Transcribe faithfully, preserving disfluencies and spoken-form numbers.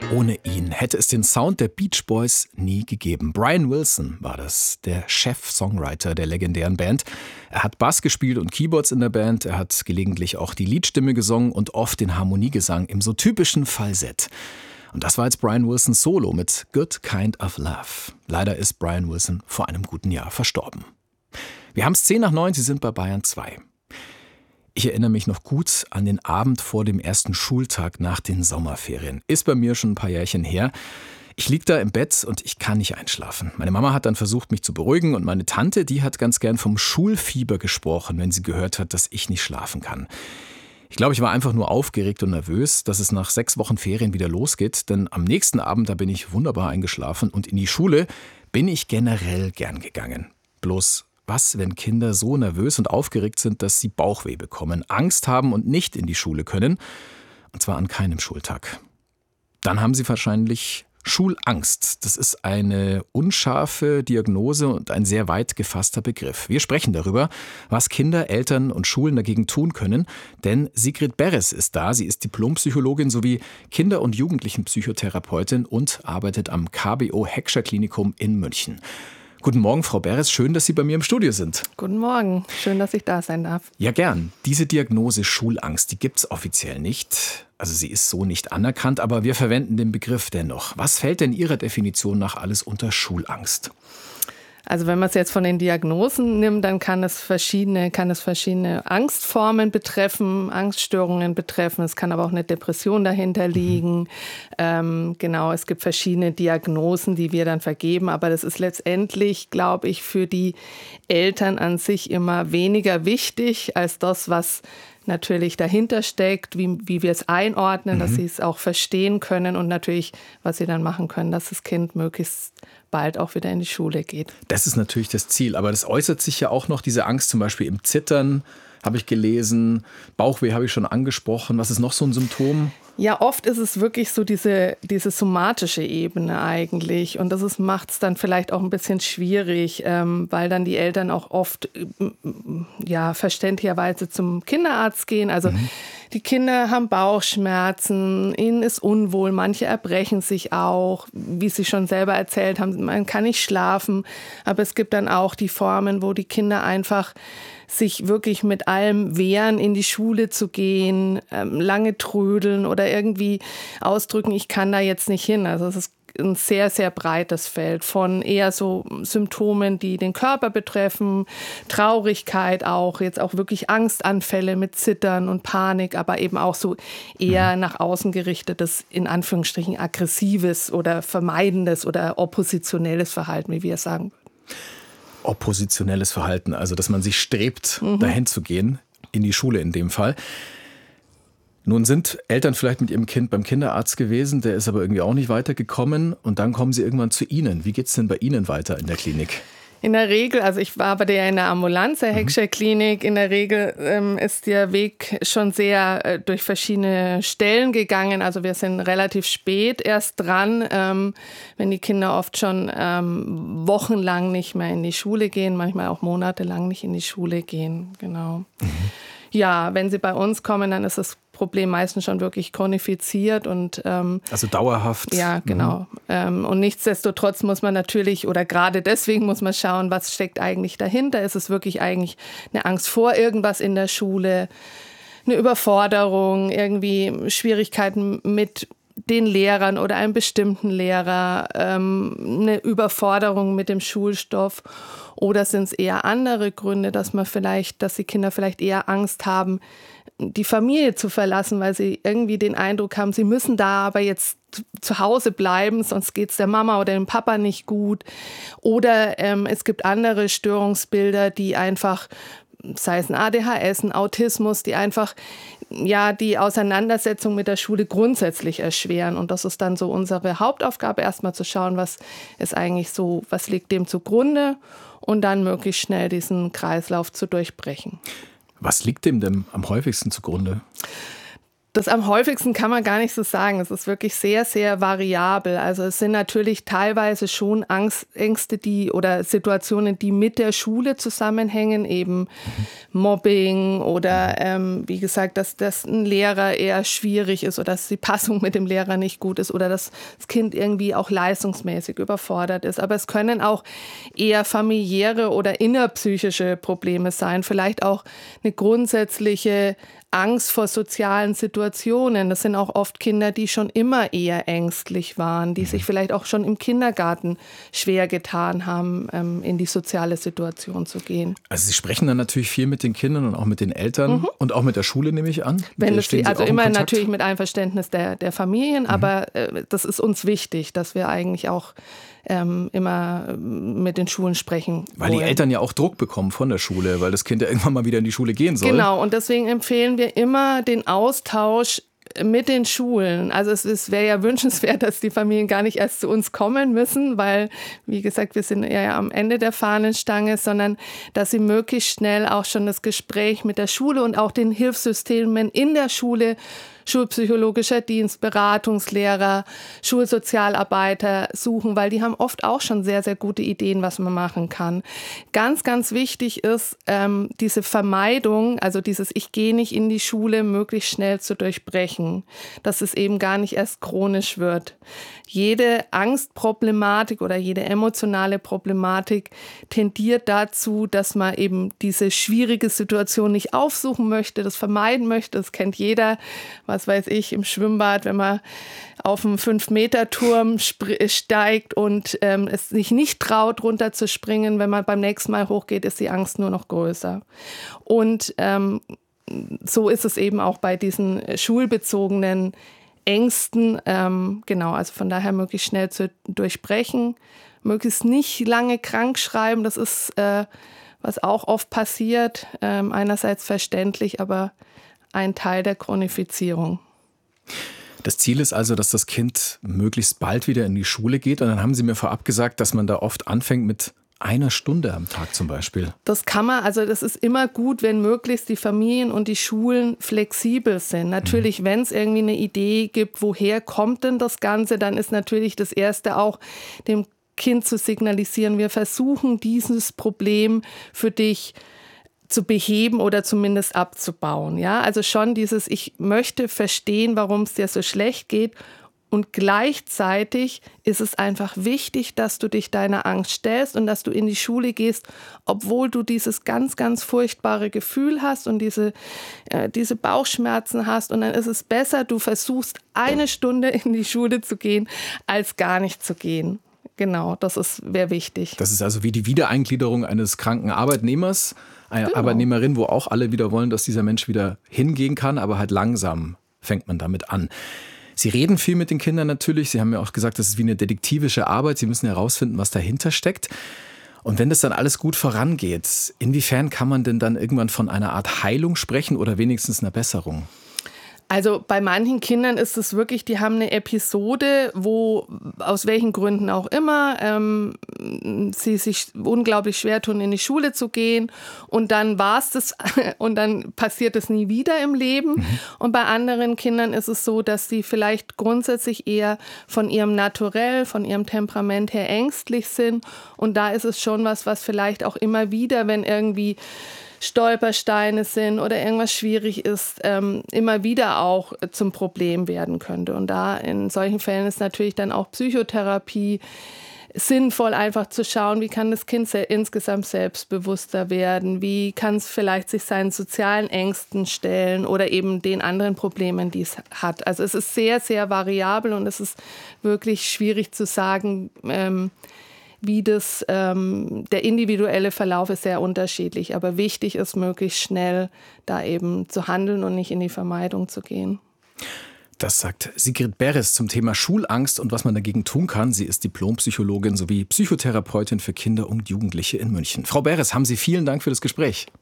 Ohne ihn hätte es den Sound der Beach Boys nie gegeben. Brian Wilson war das, der Chef-Songwriter der legendären Band. Er hat Bass gespielt und Keyboards in der Band. Er hat gelegentlich auch die Leadstimme gesungen und oft den Harmoniegesang im so typischen Falsett. Und das war jetzt Brian Wilsons Solo mit Good Kind of Love. Leider ist Brian Wilson vor einem guten Jahr verstorben. Wir haben es zehn nach neun, Sie sind bei Bayern zwei. Ich erinnere mich noch gut an den Abend vor dem ersten Schultag nach den Sommerferien. Ist bei mir schon ein paar Jährchen her. Ich liege da im Bett und ich kann nicht einschlafen. Meine Mama hat dann versucht, mich zu beruhigen und meine Tante, die hat ganz gern vom Schulfieber gesprochen, wenn sie gehört hat, dass ich nicht schlafen kann. Ich glaube, ich war einfach nur aufgeregt und nervös, dass es nach sechs Wochen Ferien wieder losgeht, denn am nächsten Abend, da bin ich wunderbar eingeschlafen und in die Schule bin ich generell gern gegangen. Bloß was, wenn Kinder so nervös und aufgeregt sind, dass sie Bauchweh bekommen, Angst haben und nicht in die Schule können? Und zwar an keinem Schultag. Dann haben sie wahrscheinlich Schulangst. Das ist eine unscharfe Diagnose und ein sehr weit gefasster Begriff. Wir sprechen darüber, was Kinder, Eltern und Schulen dagegen tun können. Denn Sigrid Beres ist da. Sie ist Diplompsychologin sowie Kinder- und Jugendlichenpsychotherapeutin und arbeitet am K B O Heckscher Klinikum in München. Guten Morgen, Frau Beres. Schön, dass Sie bei mir im Studio sind. Guten Morgen. Schön, dass ich da sein darf. Ja, gern. Diese Diagnose Schulangst, die gibt es offiziell nicht. Also sie ist so nicht anerkannt, aber wir verwenden den Begriff dennoch. Was fällt denn Ihrer Definition nach alles unter Schulangst? Also wenn man es jetzt von den Diagnosen nimmt, dann kann es verschiedene, kann es verschiedene Angstformen betreffen, Angststörungen betreffen. Es kann aber auch eine Depression dahinter liegen. Mhm. Ähm, genau, es gibt verschiedene Diagnosen, die wir dann vergeben. Aber das ist letztendlich, glaube ich, für die Eltern an sich immer weniger wichtig als das, was natürlich dahinter steckt, wie, wie wir es einordnen, mhm. dass sie es auch verstehen können und natürlich, was sie dann machen können, dass das Kind möglichst bald auch wieder in die Schule geht. Das ist natürlich das Ziel, aber das äußert sich ja auch noch, diese Angst zum Beispiel im Zittern, habe ich gelesen, Bauchweh habe ich schon angesprochen. Was ist noch so ein Symptom? Ja, oft ist es wirklich so diese, diese somatische Ebene eigentlich. Und das macht es dann vielleicht auch ein bisschen schwierig, ähm, weil dann die Eltern auch oft ja, verständlicherweise zum Kinderarzt gehen. Also mhm. die Kinder haben Bauchschmerzen, ihnen ist unwohl, manche erbrechen sich auch, wie sie schon selber erzählt haben, man kann nicht schlafen. Aber es gibt dann auch die Formen, wo die Kinder einfach sich wirklich mit allem wehren, in die Schule zu gehen, ähm, lange trödeln oder irgendwie ausdrücken, ich kann da jetzt nicht hin. Also es ist ein sehr, sehr breites Feld von eher so Symptomen, die den Körper betreffen, Traurigkeit auch, jetzt auch wirklich Angstanfälle mit Zittern und Panik, aber eben auch so eher nach außen gerichtetes, in Anführungsstrichen aggressives oder vermeidendes oder oppositionelles Verhalten, wie wir es sagen. Oppositionelles Verhalten, also dass man sich strebt, mhm. dahin zu gehen, in die Schule in dem Fall. Nun sind Eltern vielleicht mit ihrem Kind beim Kinderarzt gewesen, der ist aber irgendwie auch nicht weitergekommen und dann kommen sie irgendwann zu Ihnen. Wie geht es denn bei Ihnen weiter in der Klinik? In der Regel, also ich arbeite ja in der Ambulanz der Heckscher Klinik, in der Regel ähm, ist der Weg schon sehr äh, durch verschiedene Stellen gegangen. Also wir sind relativ spät erst dran, ähm, wenn die Kinder oft schon ähm, wochenlang nicht mehr in die Schule gehen, manchmal auch monatelang nicht in die Schule gehen, genau. Mhm. Ja, wenn sie bei uns kommen, dann ist das Problem meistens schon wirklich chronifiziert und ähm, also dauerhaft. Ja, genau. Mhm. Ähm, und nichtsdestotrotz muss man natürlich oder gerade deswegen muss man schauen, was steckt eigentlich dahinter. Ist es wirklich eigentlich eine Angst vor irgendwas in der Schule, eine Überforderung, irgendwie Schwierigkeiten mit den Lehrern oder einem bestimmten Lehrer, ähm, eine Überforderung mit dem Schulstoff? Oder sind es eher andere Gründe, dass man vielleicht, dass die Kinder vielleicht eher Angst haben, die Familie zu verlassen, weil sie irgendwie den Eindruck haben, sie müssen da aber jetzt zu Hause bleiben, sonst geht es der Mama oder dem Papa nicht gut. Oder ähm, es gibt andere Störungsbilder, die einfach, sei es ein A D H S, ein Autismus, die einfach ja die Auseinandersetzung mit der Schule grundsätzlich erschweren. Und das ist dann so unsere Hauptaufgabe, erstmal zu schauen, was ist eigentlich so, was liegt dem zugrunde und dann möglichst schnell diesen Kreislauf zu durchbrechen. Was liegt dem denn am häufigsten zugrunde? Das am häufigsten kann man gar nicht so sagen. Es ist wirklich sehr, sehr variabel. Also es sind natürlich teilweise schon Angst, Ängste, die oder Situationen, die mit der Schule zusammenhängen, eben Mobbing oder ähm, wie gesagt, dass, dass ein Lehrer eher schwierig ist oder dass die Passung mit dem Lehrer nicht gut ist oder dass das Kind irgendwie auch leistungsmäßig überfordert ist. Aber es können auch eher familiäre oder innerpsychische Probleme sein. Vielleicht auch eine grundsätzliche Angst vor sozialen Situationen. Das sind auch oft Kinder, die schon immer eher ängstlich waren, die sich vielleicht auch schon im Kindergarten schwer getan haben, ähm, in die soziale Situation zu gehen. Also Sie sprechen dann natürlich viel mit den Kindern und auch mit den Eltern mhm. und auch mit der Schule, nehme ich an. Wenn es die, also immer natürlich mit Einverständnis der, der Familien, mhm. aber äh, das ist uns wichtig, dass wir eigentlich auch Ähm, immer mit den Schulen sprechen. Weil wollen. Die Eltern ja auch Druck bekommen von der Schule, weil das Kind ja irgendwann mal wieder in die Schule gehen soll. Genau, und deswegen empfehlen wir immer den Austausch mit den Schulen. Also es, es wäre ja wünschenswert, dass die Familien gar nicht erst zu uns kommen müssen, weil, wie gesagt, wir sind eher am Ende der Fahnenstange, sondern dass sie möglichst schnell auch schon das Gespräch mit der Schule und auch den Hilfssystemen in der Schule, schulpsychologischer Dienst, Beratungslehrer, Schulsozialarbeiter suchen, weil die haben oft auch schon sehr, sehr gute Ideen, was man machen kann. Ganz, ganz wichtig ist, ähm, diese Vermeidung, also dieses Ich gehe nicht in die Schule, möglichst schnell zu durchbrechen, dass es eben gar nicht erst chronisch wird. Jede Angstproblematik oder jede emotionale Problematik tendiert dazu, dass man eben diese schwierige Situation nicht aufsuchen möchte, das vermeiden möchte. Das kennt jeder, was weiß ich, im Schwimmbad, wenn man auf einen fünf-Meter-Turm steigt und ähm, es sich nicht traut, runterzuspringen. Wenn man beim nächsten Mal hochgeht, ist die Angst nur noch größer. Und ähm, so ist es eben auch bei diesen schulbezogenen Ängsten, ähm, genau, also von daher möglichst schnell zu durchbrechen, möglichst nicht lange krank schreiben, das ist, äh, was auch oft passiert, ähm, einerseits verständlich, aber ein Teil der Chronifizierung. Das Ziel ist also, dass das Kind möglichst bald wieder in die Schule geht und dann haben Sie mir vorab gesagt, dass man da oft anfängt mit einer Stunde am Tag zum Beispiel. Das kann man, also das ist immer gut, wenn möglichst die Familien und die Schulen flexibel sind. Natürlich, mhm. wenn es irgendwie eine Idee gibt, woher kommt denn das Ganze, dann ist natürlich das Erste auch, dem Kind zu signalisieren, wir versuchen dieses Problem für dich zu beheben oder zumindest abzubauen. Ja? Also schon dieses, ich möchte verstehen, warum es dir so schlecht geht. Und gleichzeitig ist es einfach wichtig, dass du dich deiner Angst stellst und dass du in die Schule gehst, obwohl du dieses ganz, ganz furchtbare Gefühl hast und diese, äh, diese Bauchschmerzen hast. Und dann ist es besser, du versuchst eine Stunde in die Schule zu gehen, als gar nicht zu gehen. Genau, das ist wäre wichtig. Das ist also wie die Wiedereingliederung eines kranken Arbeitnehmers, eine genau. Arbeitnehmerin, wo auch alle wieder wollen, dass dieser Mensch wieder hingehen kann, aber halt langsam fängt man damit an. Sie reden viel mit den Kindern natürlich. Sie haben ja auch gesagt, das ist wie eine detektivische Arbeit. Sie müssen herausfinden, was dahinter steckt. Und wenn das dann alles gut vorangeht, inwiefern kann man denn dann irgendwann von einer Art Heilung sprechen oder wenigstens einer Besserung? Also bei manchen Kindern ist es wirklich, die haben eine Episode, wo aus welchen Gründen auch immer ähm, sie sich unglaublich schwer tun, in die Schule zu gehen und dann war es das und dann passiert es nie wieder im Leben. Mhm. Und bei anderen Kindern ist es so, dass sie vielleicht grundsätzlich eher von ihrem Naturell, von ihrem Temperament her ängstlich sind und da ist es schon was, was vielleicht auch immer wieder, wenn irgendwie Stolpersteine sind oder irgendwas schwierig ist, ähm, immer wieder auch zum Problem werden könnte. Und da in solchen Fällen ist natürlich dann auch Psychotherapie sinnvoll, einfach zu schauen, wie kann das Kind se- insgesamt selbstbewusster werden, wie kann es vielleicht sich seinen sozialen Ängsten stellen oder eben den anderen Problemen, die es hat. Also es ist sehr, sehr variabel und es ist wirklich schwierig zu sagen, ähm, wie das, ähm, der individuelle Verlauf ist sehr unterschiedlich. Aber wichtig ist, möglichst schnell da eben zu handeln und nicht in die Vermeidung zu gehen. Das sagt Sigrid Beres zum Thema Schulangst und was man dagegen tun kann. Sie ist Diplompsychologin sowie Psychotherapeutin für Kinder und Jugendliche in München. Frau Beres, haben Sie vielen Dank für das Gespräch.